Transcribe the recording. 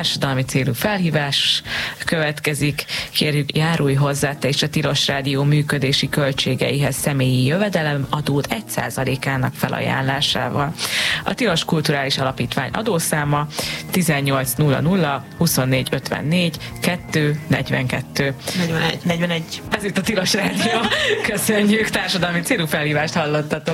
társadalmi célú felhívás következik. Kérjük, járulj hozzá te is a Tilos Rádió működési költségeihez személyi jövedelemadód 1%-ának felajánlásával. A Tilos Kulturális Alapítvány adószáma 1800 24 54 2 42 41. Ez itt a Tilos Rádió. Köszönjük, társadalmi célú felhívást hallottatok.